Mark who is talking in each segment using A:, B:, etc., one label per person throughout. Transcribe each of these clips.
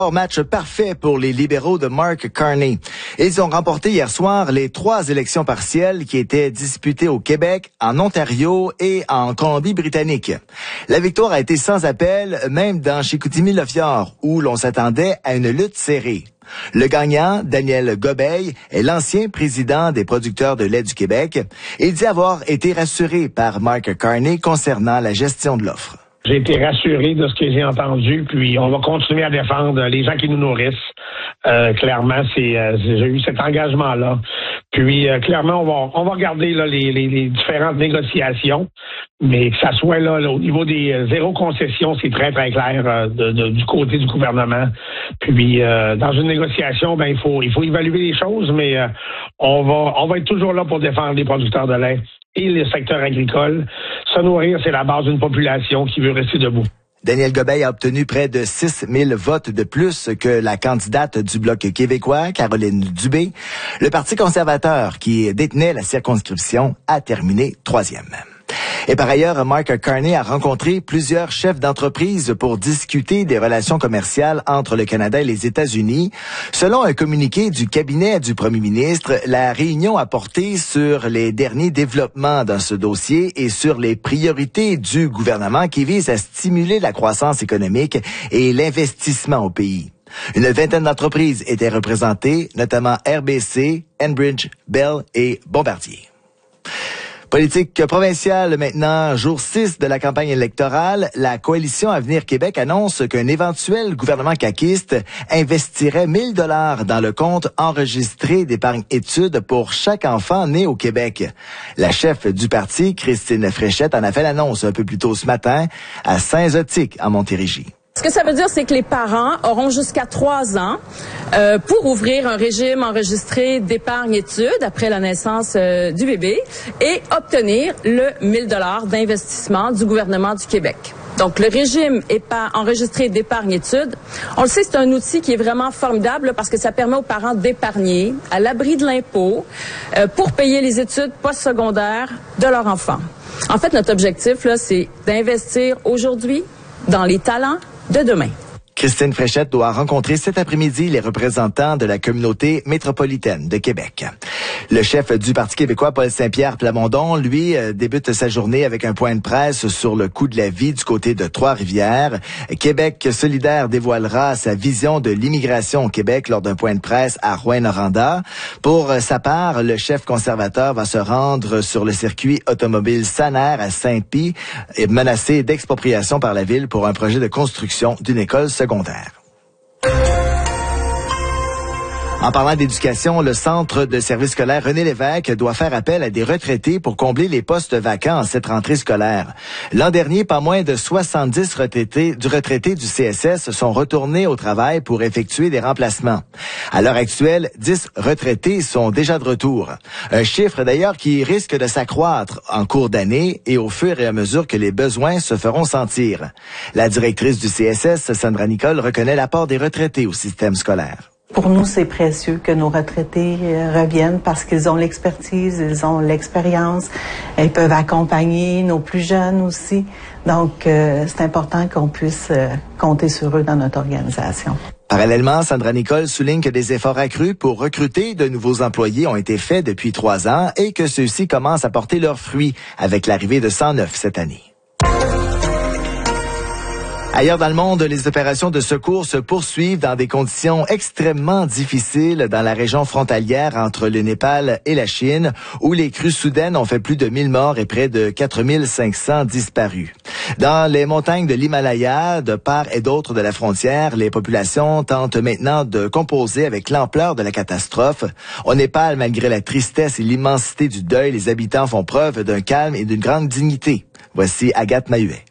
A: Match parfait pour les libéraux de Mark Carney. Ils ont remporté hier soir les 3 élections partielles qui étaient disputées au Québec, en Ontario et en Colombie-Britannique. La victoire a été sans appel, même dans Chicoutimi-Le-Fjord, où l'on s'attendait à une lutte serrée. Le gagnant, Daniel Gobeil, est l'ancien président des producteurs de lait du Québec. Il dit avoir été rassuré par Mark Carney concernant la gestion de l'offre.
B: J'ai été rassuré de ce que j'ai entendu, puis on va continuer à défendre les gens qui nous nourrissent. Clairement, j'ai eu cet engagement-là. Puis clairement, on va regarder là, les différentes négociations, mais que ça soit là au niveau des zéro concession, c'est très très clair du côté du gouvernement. Puis dans une négociation, il faut évaluer les choses, mais on va être toujours là pour défendre les producteurs de lait et le secteur agricole. Se nourrir, c'est la base d'une population qui veut rester debout.
A: Daniel Gobeil a obtenu près de 6 000 votes de plus que la candidate du Bloc québécois, Caroline Dubé. Le Parti conservateur, qui détenait la circonscription, a terminé 3e. Et par ailleurs, Mark Carney a rencontré plusieurs chefs d'entreprise pour discuter des relations commerciales entre le Canada et les États-Unis. Selon un communiqué du cabinet du premier ministre, la réunion a porté sur les derniers développements dans ce dossier et sur les priorités du gouvernement qui visent à stimuler la croissance économique et l'investissement au pays. Une vingtaine d'entreprises étaient représentées, notamment RBC, Enbridge, Bell et Bombardier. Politique provinciale maintenant, jour 6 de la campagne électorale. La coalition Avenir Québec annonce qu'un éventuel gouvernement caquiste investirait 1 000 $ dans le compte enregistré d'épargne études pour chaque enfant né au Québec. La chef du parti, Christine Fréchette, en a fait l'annonce un peu plus tôt ce matin à Saint-Zotique, en Montérégie.
C: Ce que ça veut dire, c'est que les parents auront jusqu'à 3 ans pour ouvrir un régime enregistré d'épargne études après la naissance du bébé et obtenir le 1 000 $ d'investissement du gouvernement du Québec. Donc, le régime enregistré d'épargne études, on le sait, c'est un outil qui est vraiment formidable parce que ça permet aux parents d'épargner à l'abri de l'impôt pour payer les études postsecondaires de leur enfant. En fait, notre objectif, là, c'est d'investir aujourd'hui dans les talents de demain.
A: Christine Fréchette doit rencontrer cet après-midi les représentants de la communauté métropolitaine de Québec. Le chef du Parti québécois, Paul Saint-Pierre Plamondon, lui, débute sa journée avec un point de presse sur le coût de la vie du côté de Trois-Rivières. Québec solidaire dévoilera sa vision de l'immigration au Québec lors d'un point de presse à Rouyn-Noranda. Pour sa part, le chef conservateur va se rendre sur le circuit automobile Sanair à Saint-Pie, menacé d'expropriation par la ville pour un projet de construction d'une école secondaire. En parlant d'éducation, le Centre de services scolaires René Lévesque doit faire appel à des retraités pour combler les postes vacants en cette rentrée scolaire. L'an dernier, pas moins de 70 retraités du CSS sont retournés au travail pour effectuer des remplacements. À l'heure actuelle, 10 retraités sont déjà de retour. Un chiffre d'ailleurs qui risque de s'accroître en cours d'année et au fur et à mesure que les besoins se feront sentir. La directrice du CSS, Sandra Nicole, reconnaît l'apport des retraités au système scolaire.
D: Pour nous, c'est précieux que nos retraités reviennent parce qu'ils ont l'expertise, ils ont l'expérience, ils peuvent accompagner nos plus jeunes aussi. Donc, c'est important qu'on puisse compter sur eux dans notre organisation.
A: Parallèlement, Sandra Nicole souligne que des efforts accrus pour recruter de nouveaux employés ont été faits depuis 3 ans et que ceux-ci commencent à porter leurs fruits avec l'arrivée de 109 cette année. Ailleurs dans le monde, les opérations de secours se poursuivent dans des conditions extrêmement difficiles dans la région frontalière entre le Népal et la Chine, où les crues soudaines ont fait plus de 1000 morts et près de 4500 disparus. Dans les montagnes de l'Himalaya, de part et d'autre de la frontière, les populations tentent maintenant de composer avec l'ampleur de la catastrophe. Au Népal, malgré la tristesse et l'immensité du deuil, les habitants font preuve d'un calme et d'une grande dignité. Voici Agathe Mahuet.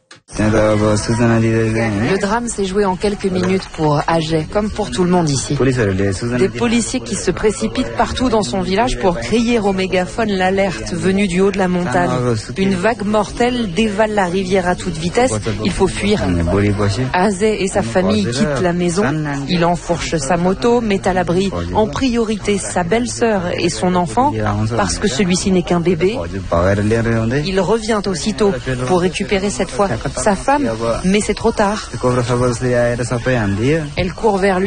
E: Le drame s'est joué en quelques minutes pour Ajay, comme pour tout le monde ici. Des policiers qui se précipitent partout dans son village pour crier au mégaphone l'alerte venue du haut de la montagne. Une vague mortelle dévale la rivière à toute vitesse. Il faut fuir. Ajay et sa famille quittent la maison. Il enfourche sa moto, met à l'abri en priorité sa belle-sœur et son enfant, parce que celui-ci n'est qu'un bébé. Il revient aussitôt pour récupérer cette fois sa femme, mais c'est trop tard. Elle court vers lui.